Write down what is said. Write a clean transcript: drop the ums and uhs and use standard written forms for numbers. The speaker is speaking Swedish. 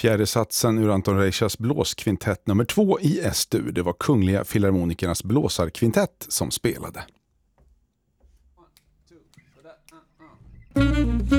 Fjärde satsen ur Anton Reichas blåskvintett nummer 2 i S-dur. Det var Kungliga Filharmonikernas blåsarkvintett som spelade.